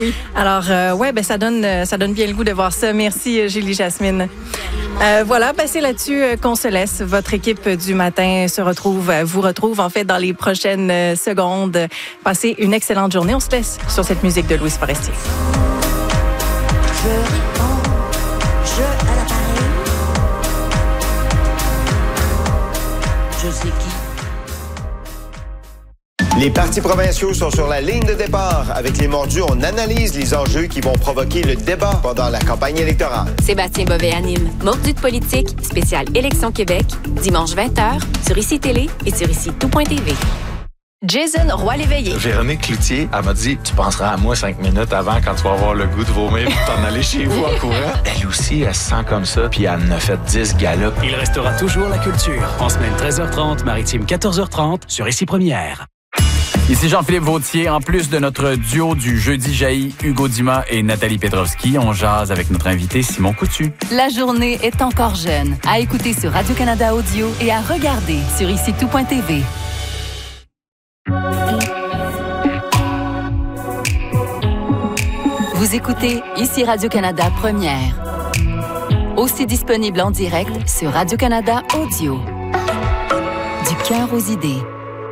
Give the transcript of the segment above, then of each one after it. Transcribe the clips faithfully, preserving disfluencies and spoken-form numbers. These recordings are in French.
Oui. Alors, euh, ouais, ben ça donne, ça donne bien le goût de voir ça. Merci, Julie Jasmine. Euh, voilà, ben c'est là-dessus qu'on se laisse. Votre équipe du matin se retrouve, vous retrouve en fait dans les prochaines secondes. Passez une excellente journée. On se laisse sur cette musique de Louis Forestier. Je réponds, je à l'appareil. Je sais qui. Les partis provinciaux sont sur la ligne de départ. Avec les mordus, on analyse les enjeux qui vont provoquer le débat pendant la campagne électorale. Sébastien Bovet anime Mordus de politique, spécial Élection Québec, dimanche vingt heures, sur I C Télé et sur ici tout point T V. Jason Roy-Léveillé. Véronique Cloutier, elle m'a dit, tu penseras à moi cinq minutes avant quand tu vas avoir le goût de vomir pour t'en aller chez vous en courant. Elle aussi, elle se sent comme ça, puis elle en a fait dix galops. Il restera toujours la culture. En semaine treize heures trente, maritime quatorze heures trente, sur Ici Première. Ici Jean-Philippe Vautier. En plus de notre duo du Jeudi jaillit, Hugo Dumas et Nathalie Petrovski, on jase avec notre invité Simon Coutu. La journée est encore jeune. À écouter sur Radio-Canada Audio et à regarder sur ici tout point T V. Vous écoutez Ici Radio-Canada Première. Aussi disponible en direct sur Radio-Canada Audio. Du cœur aux idées.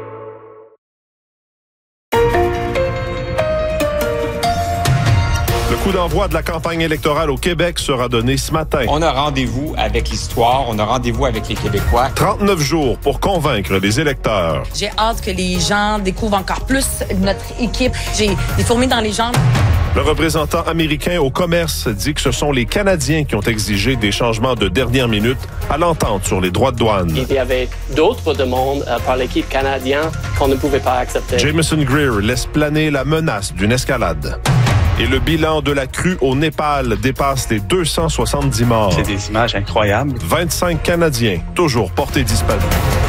Le coup d'envoi de la campagne électorale au Québec sera donné ce matin. On a rendez-vous avec l'histoire, on a rendez-vous avec les Québécois. trente-neuf jours pour convaincre les électeurs. J'ai hâte que les gens découvrent encore plus notre équipe. J'ai des fourmis dans les jambes. Le représentant américain au commerce dit que ce sont les Canadiens qui ont exigé des changements de dernière minute à l'entente sur les droits de douane. Il y avait d'autres demandes euh, par l'équipe canadienne qu'on ne pouvait pas accepter. Jameson Greer laisse planer la menace d'une escalade. Et le bilan de la crue au Népal dépasse les deux cent soixante-dix morts. C'est des images incroyables. vingt-cinq Canadiens, toujours portés disparus.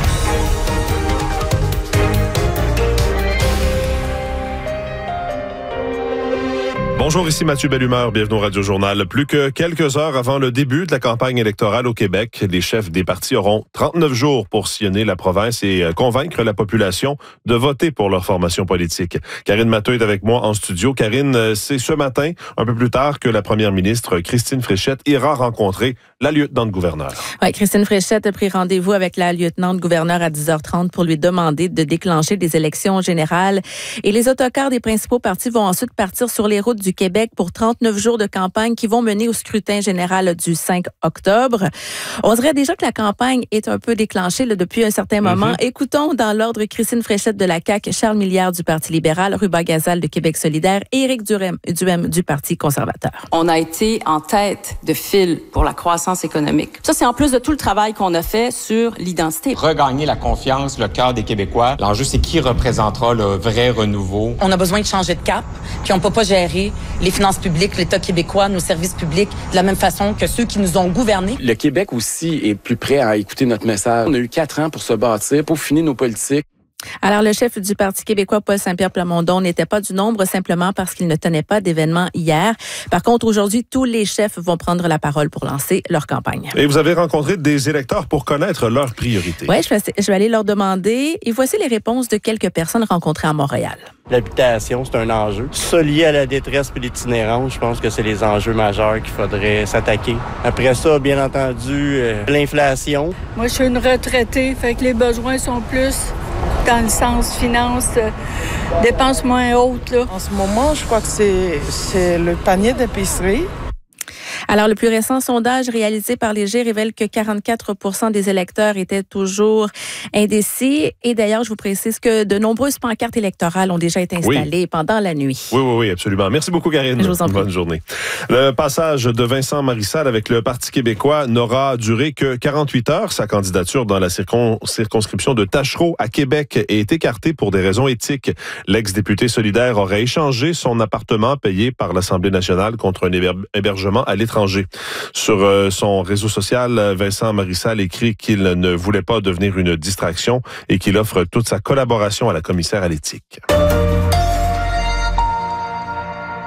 Bonjour, ici Mathieu Bellumeur, bienvenue au Radio-Journal. Plus que quelques heures avant le début de la campagne électorale au Québec, les chefs des partis auront trente-neuf jours pour sillonner la province et convaincre la population de voter pour leur formation politique. Karine Matteux est avec moi en studio. Karine, c'est ce matin, un peu plus tard, que la première ministre Christine Fréchette ira rencontrer la lieutenant-gouverneur. Oui, Christine Fréchette a pris rendez-vous avec la lieutenant-gouverneur à dix heures trente pour lui demander de déclencher des élections générales. Et les autocars des principaux partis vont ensuite partir sur les routes du Québec pour trente-neuf jours de campagne qui vont mener au scrutin général du cinq octobre. On dirait déjà que la campagne est un peu déclenchée là, depuis un certain moment. Mm-hmm. Écoutons dans l'ordre Christine Fréchette de la C A Q, Charles Milliard du Parti libéral, Ruba Gazal de Québec solidaire et Éric Duhem, Duhem du Parti conservateur. On a été en tête de file pour la croissance économique. Ça, c'est en plus de tout le travail qu'on a fait sur l'identité. Regagner la confiance, le cœur des Québécois. L'enjeu, c'est qui représentera le vrai renouveau. On a besoin de changer de cap, puis on ne peut pas gérer les finances publiques, l'État québécois, nos services publics, de la même façon que ceux qui nous ont gouvernés. Le Québec aussi est plus prêt à écouter notre message. On a eu quatre ans pour se bâtir, pour finir nos politiques. Alors, le chef du Parti québécois, Paul Saint-Pierre Plamondon, n'était pas du nombre simplement parce qu'il ne tenait pas d'événement hier. Par contre, aujourd'hui, tous les chefs vont prendre la parole pour lancer leur campagne. Et vous avez rencontré des électeurs pour connaître leurs priorités. Oui, je vais, je vais aller leur demander. Et voici les réponses de quelques personnes rencontrées à Montréal. L'habitation, c'est un enjeu. Ça, lié à la détresse et l'itinérance, je pense que c'est les enjeux majeurs qu'il faudrait s'attaquer. Après ça, bien entendu, euh, l'inflation. Moi, je suis une retraitée, fait que les besoins sont plus dans le sens finance, euh, dépenses moins hautes. Là. En ce moment, je crois que c'est, c'est le panier d'épicerie. Alors, le plus récent sondage réalisé par Léger révèle que quarante-quatre pour cent des électeurs étaient toujours indécis. Et d'ailleurs, je vous précise que de nombreuses pancartes électorales ont déjà été installées oui. pendant la nuit. Oui, oui, oui, absolument. Merci beaucoup, Karine. Je vous en prie. Bonne journée. Le passage de Vincent Marissal avec le Parti québécois n'aura duré que quarante-huit heures. Sa candidature dans la circon- circonscription de Tachereau à Québec est écartée pour des raisons éthiques. L'ex-député solidaire aurait échangé son appartement payé par l'Assemblée nationale contre un héber- hébergement à l'étranger. Sur euh, son réseau social, Vincent Marissal écrit qu'il ne voulait pas devenir une distraction et qu'il offre toute sa collaboration à la commissaire à l'éthique.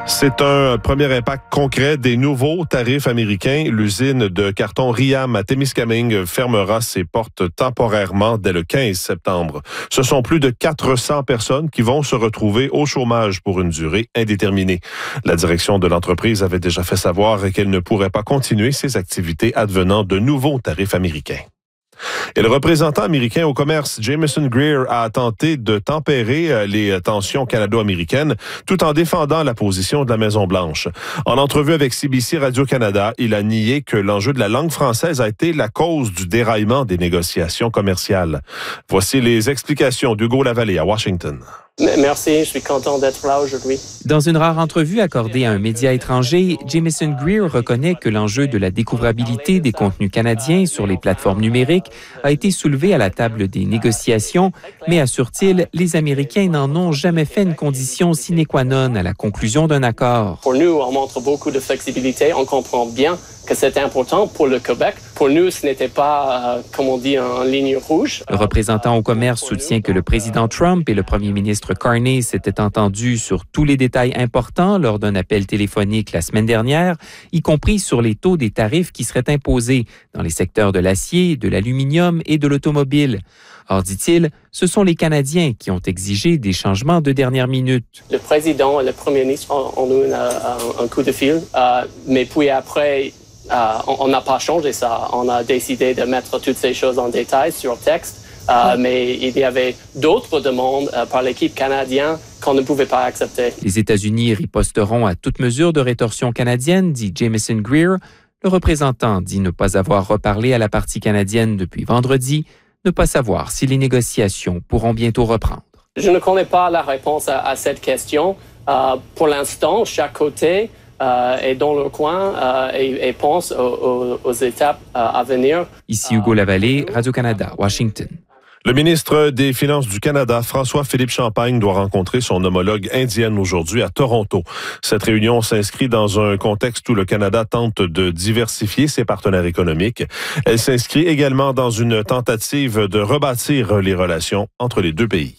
C'est un premier impact concret des nouveaux tarifs américains. L'usine de carton Riam à Témiscamingue fermera ses portes temporairement dès le quinze septembre. Ce sont plus de quatre cents personnes qui vont se retrouver au chômage pour une durée indéterminée. La direction de l'entreprise avait déjà fait savoir qu'elle ne pourrait pas continuer ses activités advenant de nouveaux tarifs américains. Et le représentant américain au commerce, Jamieson Greer, a tenté de tempérer les tensions canado-américaines tout en défendant la position de la Maison-Blanche. En entrevue avec C B C Radio-Canada, il a nié que l'enjeu de la langue française a été la cause du déraillement des négociations commerciales. Voici les explications d'Hugo Lavallée à Washington. Merci, je suis content d'être là aujourd'hui. Dans une rare entrevue accordée à un média étranger, Jamieson Greer reconnaît que l'enjeu de la découvrabilité des contenus canadiens sur les plateformes numériques a été soulevé à la table des négociations, mais assure-t-il, les Américains n'en ont jamais fait une condition sine qua non à la conclusion d'un accord. Pour nous, on montre beaucoup de flexibilité, on comprend bien que c'était important pour le Québec. Pour nous, ce n'était pas, euh, comme on dit, en ligne rouge. Le représentant au commerce soutient que le président Trump et le premier ministre Carney s'étaient entendus sur tous les détails importants lors d'un appel téléphonique la semaine dernière, y compris sur les taux des tarifs qui seraient imposés dans les secteurs de l'acier, de l'aluminium et de l'automobile. Or, dit-il, ce sont les Canadiens qui ont exigé des changements de dernière minute. Le président et le premier ministre ont eu un, un, un coup de fil, euh, mais puis après, euh, on n'a pas changé ça. On a décidé de mettre toutes ces choses en détail sur texte, euh, mais il y avait d'autres demandes euh, par l'équipe canadienne qu'on ne pouvait pas accepter. Les États-Unis riposteront à toute mesure de rétorsion canadienne, dit Jamieson Greer. Le représentant dit ne pas avoir reparlé à la partie canadienne depuis vendredi, ne pas savoir si les négociations pourront bientôt reprendre. Je ne connais pas la réponse à, à cette question. Euh, pour l'instant, chaque côté euh, est dans leur coin euh, et, et pense aux, aux, aux étapes euh, à venir. Ici Hugo Lavallée, Radio-Canada, Washington. Le ministre des Finances du Canada, François-Philippe Champagne, doit rencontrer son homologue indienne aujourd'hui à Toronto. Cette réunion s'inscrit dans un contexte où le Canada tente de diversifier ses partenaires économiques. Elle s'inscrit également dans une tentative de rebâtir les relations entre les deux pays.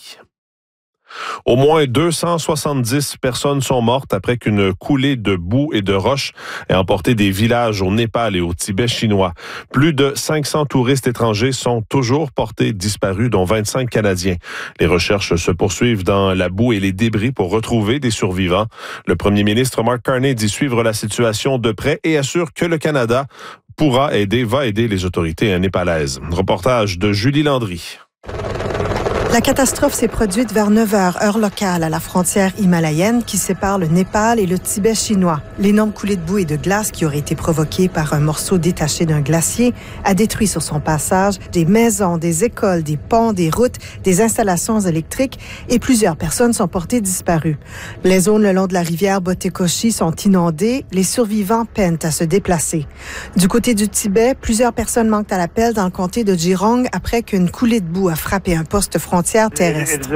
Au moins deux cent soixante-dix personnes sont mortes après qu'une coulée de boue et de roches ait emporté des villages au Népal et au Tibet chinois. Plus de cinq cents touristes étrangers sont toujours portés disparus, dont vingt-cinq Canadiens. Les recherches se poursuivent dans la boue et les débris pour retrouver des survivants. Le premier ministre Mark Carney dit suivre la situation de près et assure que le Canada pourra aider, va aider les autorités népalaises. Reportage de Julie Landry. La catastrophe s'est produite vers neuf heures, heure locale, à la frontière himalayenne qui sépare le Népal et le Tibet chinois. L'énorme coulée de boue et de glace qui aurait été provoquée par un morceau détaché d'un glacier a détruit sur son passage des maisons, des écoles, des ponts, des routes, des installations électriques et plusieurs personnes sont portées disparues. Les zones le long de la rivière Botekoshi sont inondées. Les survivants peinent à se déplacer. Du côté du Tibet, plusieurs personnes manquent à l'appel dans le comté de Jirong après qu'une coulée de boue a frappé un poste frontière terrestre.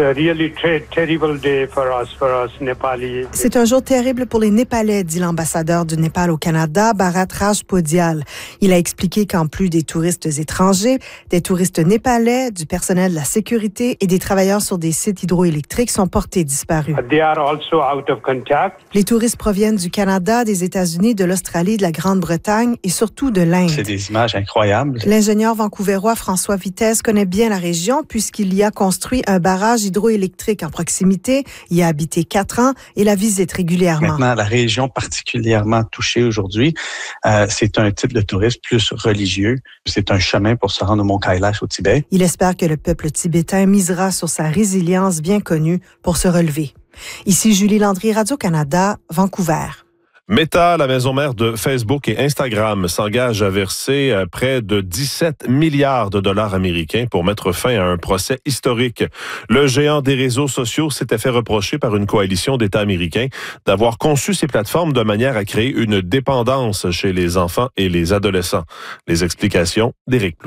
C'est un jour terrible pour les Népalais, dit l'ambassadeur du Népal au Canada, Bharat Rajpodial. Il a expliqué qu'en plus des touristes étrangers, des touristes népalais, du personnel de la sécurité et des travailleurs sur des sites hydroélectriques sont portés disparus. Les touristes proviennent du Canada, des États-Unis, de l'Australie, de la Grande-Bretagne et surtout de l'Inde. C'est des images incroyables. L'ingénieur vancouverois François Vitesse connaît bien la région puisqu'il y a construit un barrage hydroélectrique en proximité. Il y a habité quatre ans et la visite régulièrement. Maintenant, la région particulièrement touchée aujourd'hui, euh, c'est un type de tourisme plus religieux. C'est un chemin pour se rendre au Mont Kailash au Tibet. Il espère que le peuple tibétain misera sur sa résilience bien connue pour se relever. Ici Julie Landry, Radio-Canada, Vancouver. Meta, la maison mère de Facebook et Instagram, s'engage à verser près de dix-sept milliards de dollars américains pour mettre fin à un procès historique. Le géant des réseaux sociaux s'était fait reprocher par une coalition d'États américains d'avoir conçu ces plateformes de manière à créer une dépendance chez les enfants et les adolescents. Les explications d'Éric Plouffe.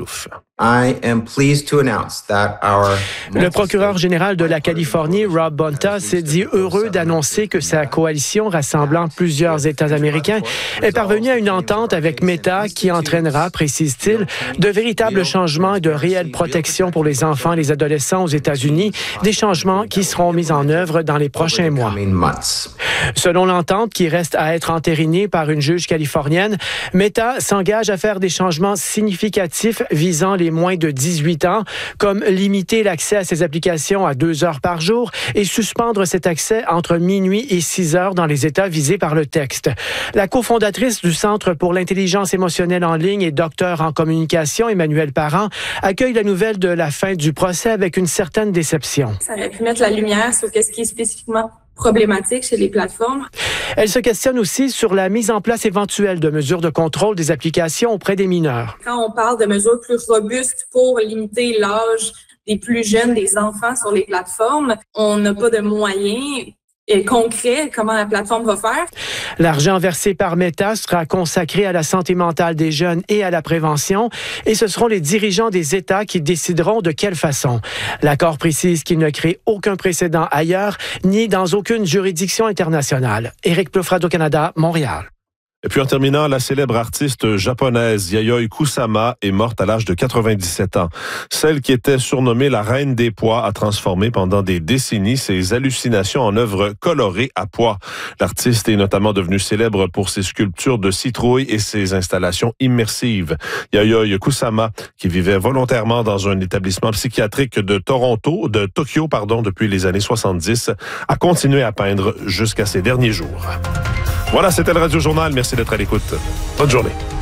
I am pleased to announce that our Le procureur général de la Californie, Rob Bonta, s'est dit heureux d'annoncer que sa coalition rassemblant plusieurs États américains est parvenue à une entente avec Meta qui entraînera, précise-t-il, de véritables changements et de réelles protections pour les enfants et les adolescents aux États-Unis, des changements qui seront mis en œuvre dans les prochains mois. Selon l'entente qui reste à être entérinée par une juge californienne, Meta s'engage à faire des changements significatifs visant les moins de dix-huit ans, comme limiter l'accès à ces applications à deux heures par jour et suspendre cet accès entre minuit et six heures dans les États visés par le texte. La cofondatrice du Centre pour l'intelligence émotionnelle en ligne et docteur en communication, Emmanuelle Parent, accueille la nouvelle de la fin du procès avec une certaine déception. Ça aurait pu mettre la lumière sur ce qui est spécifiquement problématique chez les plateformes. Elle se questionne aussi sur la mise en place éventuelle de mesures de contrôle des applications auprès des mineurs. Quand on parle de mesures plus robustes pour limiter l'âge des plus jeunes, des enfants sur les plateformes, on n'a pas de moyens concret, comment la plateforme va faire. L'argent versé par Meta sera consacré à la santé mentale des jeunes et à la prévention, et ce seront les dirigeants des États qui décideront de quelle façon. L'accord précise qu'il ne crée aucun précédent ailleurs, ni dans aucune juridiction internationale. Éric Plouffe, Radio-Canada, Montréal. Et puis en terminant, la célèbre artiste japonaise Yayoi Kusama est morte à l'âge de quatre-vingt-dix-sept ans. Celle qui était surnommée la reine des pois a transformé pendant des décennies ses hallucinations en œuvres colorées à pois. L'artiste est notamment devenue célèbre pour ses sculptures de citrouilles et ses installations immersives. Yayoi Kusama, qui vivait volontairement dans un établissement psychiatrique de Toronto, de Tokyo, pardon, depuis les années soixante-dix, a continué à peindre jusqu'à ses derniers jours. Voilà, c'était le Radio Journal. Merci d'être à l'écoute. Bonne journée.